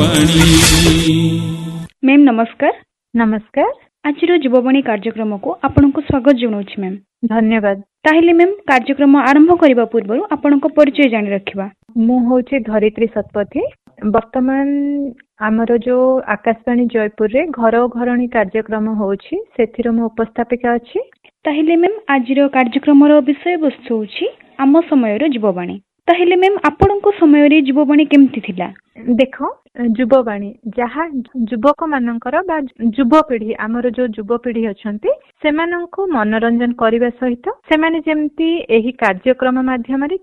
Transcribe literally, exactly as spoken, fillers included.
Ma'am नमस्कार। नमस्कार। आज युववाणी कार्यक्रम को आपन को स्वागत जनाऊँ मैम। धन्यवाद। ताहले मैम कार्यक्रम आरंभ करने पूर्व आपन को परिचय जानी रखिबा। मु होचे धरित्री सतपथी। वर्तमान आमर जो आकाशवाणी जयपुर रे घर घरणी कार्यक्रम होची सेथिर मु उपस्थापिका अछि। ताहले मैम आज कार्यक्रम विषय वस्तु होची आम समय युववाणी। ताहले मैम आपन को समय रे युववाणी केमती थिला? देखो युववाणी जहाँ युवक मानकर बा युवपीढ़ी आमर जो युवपीढ़ी अछंती सेमानंको मनोरंजन करिबा सहित सेमाने जेमती एही कार्यक्रम माध्यम रे